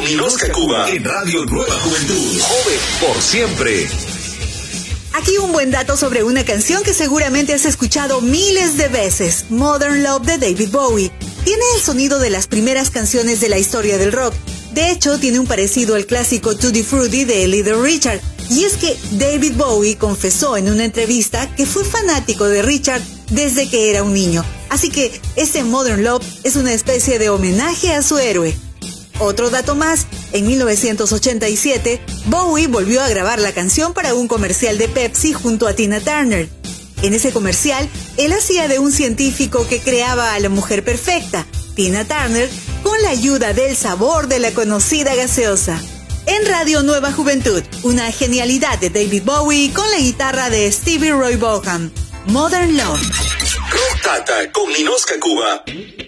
Ninoska Cuba en Radio Nueva Juventud. Joven por siempre. Aquí un buen dato sobre una canción que seguramente has escuchado miles de veces, Modern Love de David Bowie. Tiene el sonido de las primeras canciones de la historia del rock. De hecho, tiene un parecido al clásico Tutti Frutti de Little Richard. Y es que David Bowie confesó en una entrevista que fue fanático de Richard desde que era un niño. Así que este Modern Love es una especie de homenaje a su héroe. Otro dato más, en 1987, Bowie volvió a grabar la canción para un comercial de Pepsi junto a Tina Turner. En ese comercial, él hacía de un científico que creaba a la mujer perfecta, Tina Turner, con la ayuda del sabor de la conocida gaseosa. En Radio Nueva Juventud, una genialidad de David Bowie con la guitarra de Stevie Ray Vaughan, Modern Love. Rock Tata con Ninoska Cuba.